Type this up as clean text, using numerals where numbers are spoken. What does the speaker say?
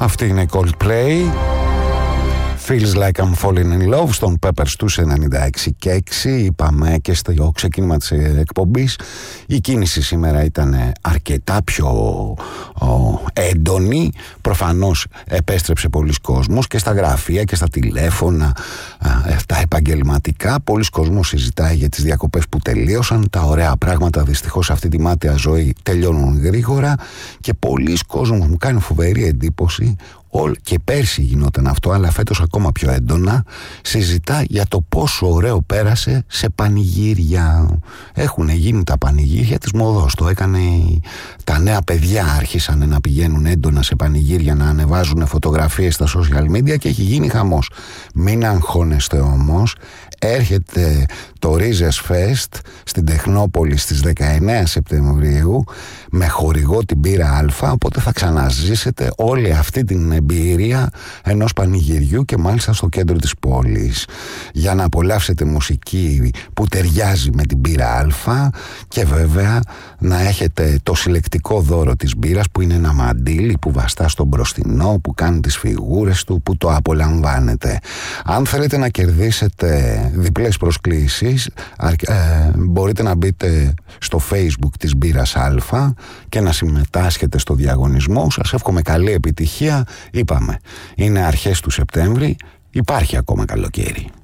Αυτή είναι η Coldplay. Feels like I'm falling in love στον Peppers τους 96 και 6. Είπαμε και στο ξεκίνημα της εκπομπής, η κίνηση σήμερα ήταν αρκετά πιο έντονη. Προφανώς επέστρεψε πολλοί κόσμος και στα γραφεία και στα τηλέφωνα, τα επαγγελματικά. Πολλοί κόσμος συζητάει για τις διακοπές που τελείωσαν. Τα ωραία πράγματα δυστυχώς αυτή τη μάταια ζωή τελειώνουν γρήγορα και πολλοί κόσμος, μου κάνει φοβερή εντύπωση, και πέρσι γινόταν αυτό, αλλά φέτος ακόμα πιο έντονα, συζητά για το πόσο ωραίο πέρασε σε πανηγύρια. Έχουν γίνει τα πανηγύρια της μοδός. Το έκανε τα νέα παιδιά, άρχισαν να πηγαίνουν έντονα σε πανηγύρια, να ανεβάζουν φωτογραφίες στα social media και έχει γίνει χαμός. Μην αγχώνεστε όμως, έρχεται το Rizes Fest στην Τεχνόπολη στις 19 Σεπτεμβρίου με χορηγό την μπύρα Α, οπότε θα ξαναζήσετε όλη αυτή την εμπειρία ενός πανηγυριού και μάλιστα στο κέντρο της πόλης, για να απολαύσετε μουσική που ταιριάζει με την μπύρα Α και βέβαια να έχετε το συλλεκτικό δώρο της μπύρας που είναι ένα μαντίλι που βαστά στον μπροστινό, που κάνει τις φιγούρες του, που το απολαμβάνετε. Αν θέλετε να κερδίσετε διπλές προσκλήσεις, μπορείτε να μπείτε στο Facebook της μπύρας Α και να συμμετάσχετε στο διαγωνισμό. Σας εύχομαι καλή επιτυχία. Είπαμε, είναι αρχές του Σεπτέμβρη, υπάρχει ακόμα καλοκαίρι.